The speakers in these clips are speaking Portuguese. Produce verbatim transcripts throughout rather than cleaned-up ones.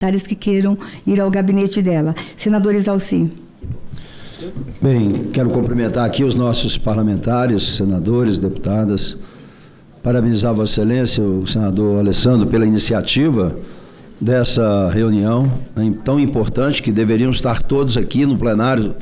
que queiram ir ao gabinete dela. Senador Exaussi. Bem, quero cumprimentar aqui os nossos parlamentares, senadores, deputadas, parabenizar Vossa Excelência, o senador Alessandro, pela iniciativa dessa reunião tão importante, que deveriam estar todos aqui no plenário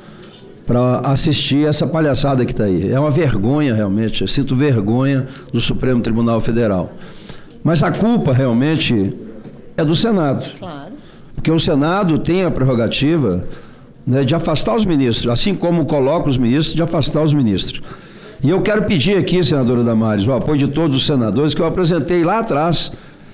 para assistir essa palhaçada que está aí. É uma vergonha, realmente, eu sinto vergonha do Supremo Tribunal Federal. Mas a culpa, realmente, é do Senado. Claro. Porque o Senado tem a prerrogativa, né, de afastar os ministros, assim como coloca os ministros, de afastar os ministros. E eu quero pedir aqui, senadora Damares, o apoio de todos os senadores que eu apresentei lá atrás,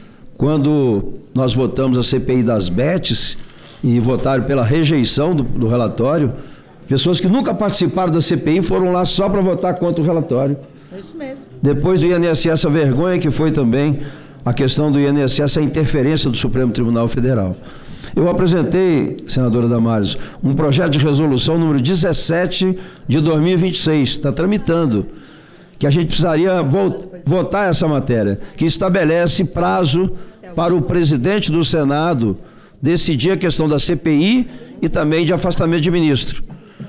quando nós votamos a C P I das Betes e votaram pela rejeição do, do relatório. Pessoas que nunca participaram da C P I foram lá só para votar contra o relatório. É isso mesmo. Depois do I N S S, a vergonha que foi também a questão do I N S S, a interferência do Supremo Tribunal Federal. Eu apresentei, senadora Damares, um projeto de resolução número dezessete de dois mil e vinte e seis, está tramitando, que a gente precisaria votar essa matéria, que estabelece prazo para o presidente do Senado decidir a questão da C P I e também de afastamento de ministro.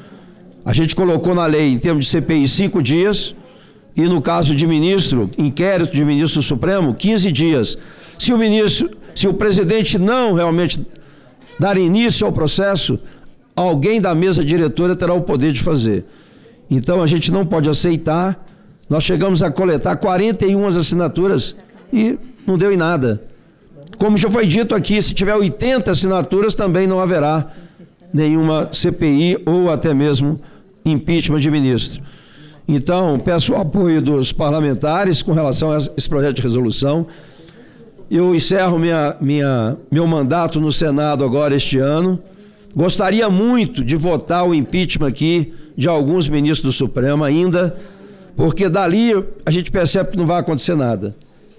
A gente colocou na lei, em termos de C P I, cinco dias, e no caso de ministro, inquérito de ministro do Supremo, quinze dias. Se o ministro, se o presidente não realmente dar início ao processo, alguém da mesa diretora terá o poder de fazer. Então a gente não pode aceitar. Nós chegamos a coletar quarenta e uma assinaturas e não deu em nada. Como já foi dito aqui, se tiver oitenta assinaturas, também não haverá nenhuma C P I ou até mesmo impeachment de ministro. Então, peço o apoio dos parlamentares com relação a esse projeto de resolução. Eu encerro minha, minha, meu mandato no Senado agora este ano. Gostaria muito de votar o impeachment aqui de alguns ministros do Supremo ainda, porque dali a gente percebe que não vai acontecer nada.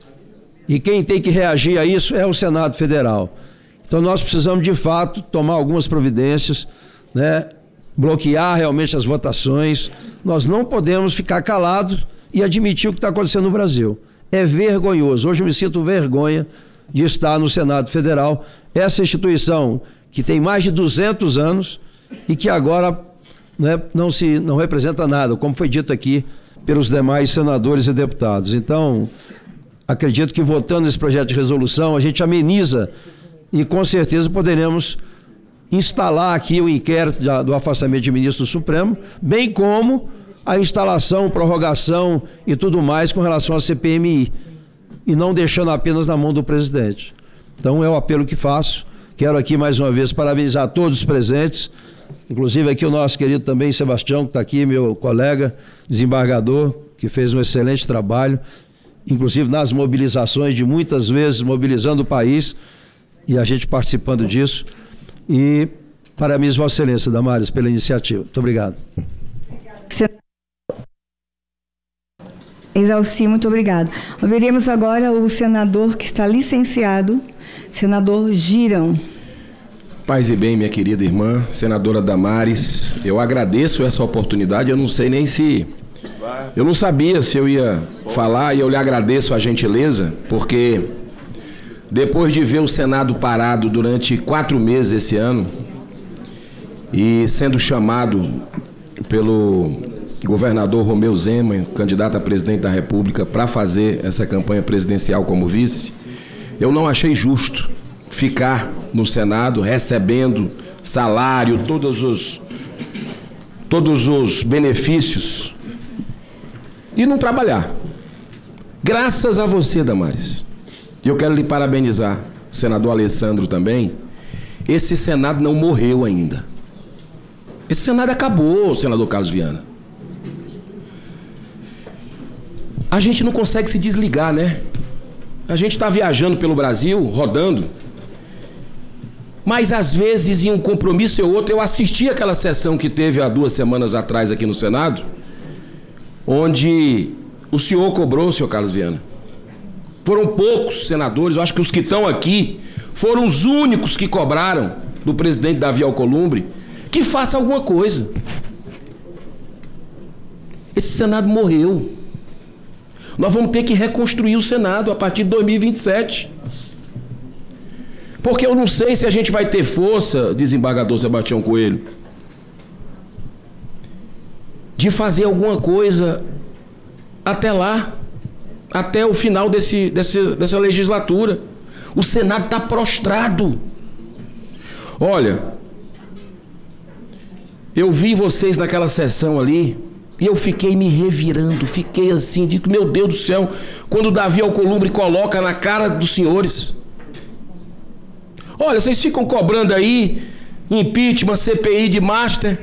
E quem tem que reagir a isso é o Senado Federal. Então nós precisamos, de fato, tomar algumas providências, né? Bloquear realmente as votações. Nós não podemos ficar calados e admitir o que está acontecendo no Brasil. É vergonhoso. Hoje eu me sinto vergonha de estar no Senado Federal, essa instituição que tem mais de duzentos anos e que agora, né, não, se, não representa nada, como foi dito aqui pelos demais senadores e deputados. Então, acredito que votando esse projeto de resolução, a gente ameniza e com certeza poderemos instalar aqui o inquérito do afastamento de ministro do Supremo, bem como a instalação, prorrogação e tudo mais com relação à C P M I, e não deixando apenas na mão do presidente. Então é o apelo que faço. Quero aqui mais uma vez parabenizar todos os presentes, inclusive aqui o nosso querido também Sebastião, que está aqui, meu colega, desembargador, que fez um excelente trabalho, inclusive nas mobilizações, de muitas vezes mobilizando o país, e a gente participando disso. E parabéns, Vossa Excelência, Damares, pela iniciativa. Muito obrigado. Exaussi, muito obrigado. Ouviremos agora o senador que está licenciado, senador Girão. Paz e bem, minha querida irmã, senadora Damares, eu agradeço essa oportunidade. Eu não sei nem se... Eu não sabia se eu ia falar, e eu lhe agradeço a gentileza, porque depois de ver o Senado parado durante quatro meses esse ano e sendo chamado pelo governador Romeu Zema, candidato a presidente da República, para fazer essa campanha presidencial como vice, eu não achei justo ficar no Senado recebendo salário, todos os, todos os benefícios e não trabalhar. Graças a você, Damares. E eu quero lhe parabenizar, o senador Alessandro também. Esse Senado não morreu ainda. Esse Senado acabou, senador Carlos Viana. A gente não consegue se desligar, né? A gente está viajando pelo Brasil, rodando. Mas às vezes, em um compromisso ou outro, eu assisti aquela sessão que teve há duas semanas atrás aqui no Senado, onde o senhor cobrou, senhor Carlos Viana. Foram poucos senadores, eu acho que os que estão aqui foram os únicos que cobraram do presidente Davi Alcolumbre que faça alguma coisa. Esse Senado morreu. Nós vamos ter que reconstruir o Senado a partir de dois mil e vinte e sete. Porque eu não sei se a gente vai ter força, desembargador Sebastião Coelho, de fazer alguma coisa até lá, até o final desse, desse, dessa legislatura. O Senado está prostrado. Olha, eu vi vocês naquela sessão ali e eu fiquei me revirando, fiquei assim, digo, meu Deus do céu, quando o Davi Alcolumbre coloca na cara dos senhores. Olha, vocês ficam cobrando aí impeachment, C P I de master,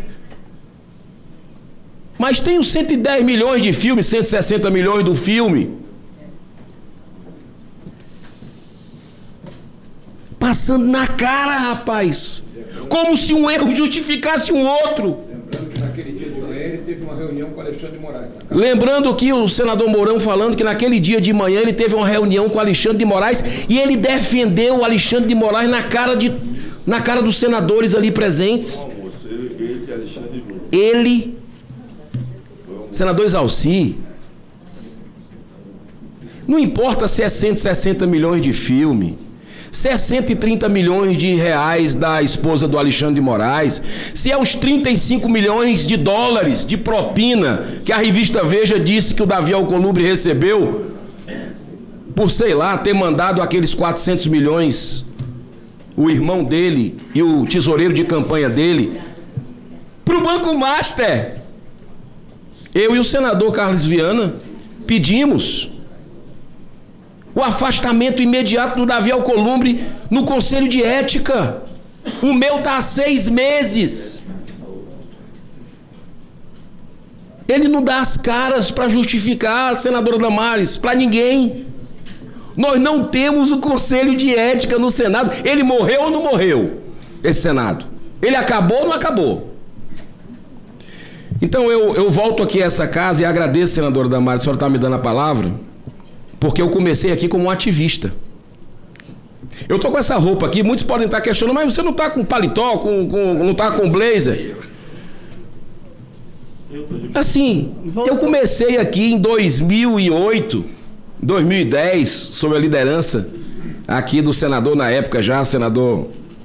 mas tem os cento e dez milhões de filme, cento e sessenta milhões do filme, passando na cara, rapaz, como se um erro justificasse um outro. Lembrando que naquele dia de manhã ele teve uma reunião com Alexandre de Moraes. Lembrando que o senador Mourão falando que naquele dia de manhã ele teve uma reunião com o Alexandre de Moraes e ele defendeu o Alexandre de Moraes na cara, de, na cara dos senadores ali presentes. Ele, senador Exalci, não importa se é cento e sessenta milhões de filme, se é cento e trinta milhões de reais da esposa do Alexandre de Moraes, se é os trinta e cinco milhões de dólares de propina que a revista Veja disse que o Davi Alcolumbre recebeu por, sei lá, ter mandado aqueles quatrocentos milhões, o irmão dele e o tesoureiro de campanha dele, para o Banco Master. Eu e o senador Carlos Viana pedimos o afastamento imediato do Davi Alcolumbre no Conselho de Ética. O meu está há seis meses. Ele não dá as caras para justificar a senadora Damares, para ninguém. Nós não temos o Conselho de Ética no Senado. Ele morreu ou não morreu, esse Senado? Ele acabou ou não acabou? Então eu, eu volto aqui a essa casa e agradeço, senadora Damares, a senhora está me dando a palavra, porque eu comecei aqui como um ativista. Eu estou com essa roupa aqui, muitos podem estar questionando, mas você não está com paletó, com, com, não está com blazer? Assim, eu comecei aqui em dois mil e oito, dois mil e dez, sob a liderança aqui do senador, na época já, senador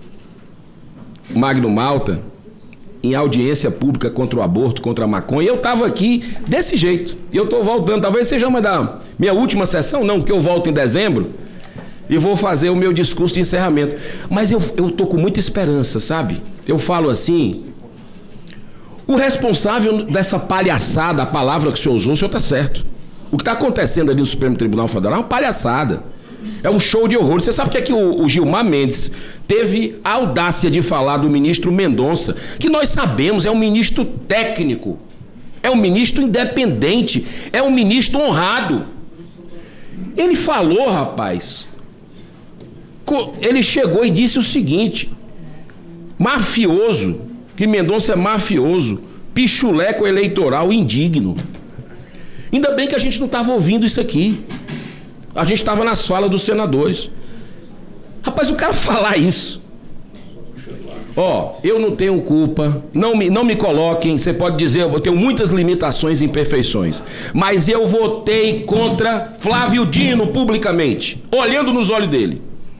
Magno Malta, em audiência pública contra o aborto, contra a maconha, e eu estava aqui desse jeito. E eu estou voltando, talvez seja uma da minha última sessão, não, porque eu volto em dezembro e vou fazer o meu discurso de encerramento. Mas eu estou com muita esperança, sabe? Eu falo assim, o responsável dessa palhaçada, a palavra que o senhor usou, o senhor está certo. O que está acontecendo ali no Supremo Tribunal Federal é uma palhaçada. É um show de horror. Você sabe que aqui o, o Gilmar Mendes teve a audácia de falar do ministro Mendonça, que nós sabemos é um ministro técnico, é um ministro independente, é um ministro honrado. Ele falou, rapaz, ele chegou e disse o seguinte: mafioso, que Mendonça é mafioso, pichuleco eleitoral indigno. Ainda bem que a gente não estava ouvindo isso aqui. A gente estava nas falas dos senadores. Rapaz, o cara falar isso. Ó, eu não tenho culpa, não me, não me coloquem, você pode dizer, eu tenho muitas limitações e imperfeições, mas eu votei contra Flávio Dino publicamente, olhando nos olhos dele.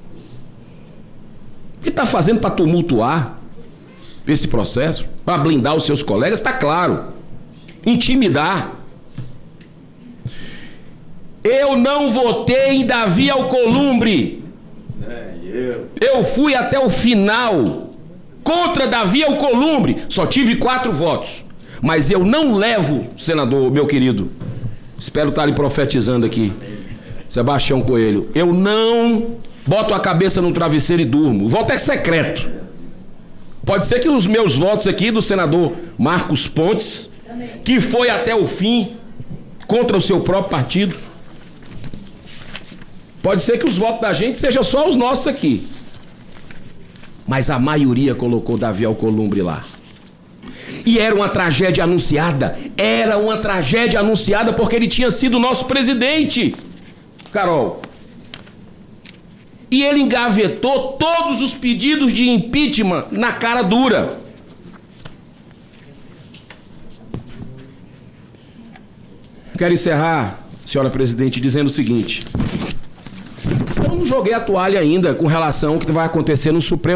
O que está fazendo para tumultuar esse processo? Para blindar os seus colegas? Está claro. Intimidar. Eu não votei em Davi Alcolumbre. Eu fui até o final contra Davi Alcolumbre. Só tive quatro votos. Mas eu não levo, senador, meu querido, espero estar lhe profetizando aqui, Sebastião Coelho, eu não boto a cabeça no travesseiro e durmo. O voto é secreto. Pode ser que os meus votos aqui do senador Marcos Pontes, que foi até o fim contra o seu próprio partido, pode ser que os votos da gente sejam só os nossos aqui. Mas a maioria colocou Davi Alcolumbre lá. E era uma tragédia anunciada. Era uma tragédia anunciada porque ele tinha sido nosso presidente, Carol. E ele engavetou todos os pedidos de impeachment na cara dura. Quero encerrar, senhora presidente, dizendo o seguinte: eu não joguei a toalha ainda com relação ao que vai acontecer no Supremo